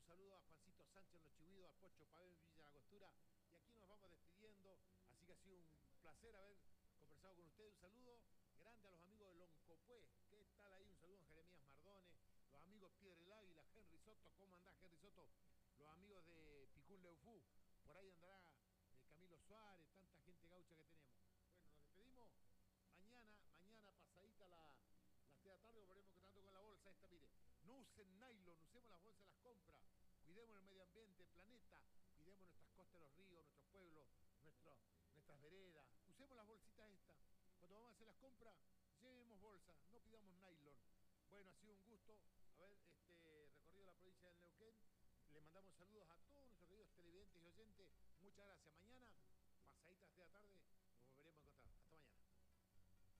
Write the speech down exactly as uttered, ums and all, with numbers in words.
saludo a Juancito Sánchez en Los Chihuidos, a Pocho Pavé en Villa La Costura. Y aquí nos vamos despidiendo. Así que ha sido un placer haber conversado con ustedes. Un saludo grande a los amigos de Loncopué. ¿Qué tal ahí? Un saludo a Jeremías Mardone, los amigos Piedra el Águila, Henry Soto. ¿Cómo andás, Henry Soto? Los amigos de Picún Leufú. Por ahí andará eh, Camilo Suárez, tanta gente gaucha que tenemos. Bueno, nos despedimos. Mañana, mañana pasadita la, las tres de la tarde volveremos contando con la bolsa esta, mire. No usen nylon, usemos las bolsas de las compras. Cuidemos el medio ambiente, el planeta. Cuidemos nuestras costas, los ríos, nuestros pueblos, nuestro, nuestras veredas. Usemos las bolsitas estas. Cuando vamos a hacer las compras, llevemos bolsas, no pidamos nylon. Bueno, ha sido un gusto haber este, recorrido la provincia del Neuquén. Le mandamos saludos a todos nuestros queridos televidentes y oyentes. Muchas gracias. Mañana, pasaditas de la tarde,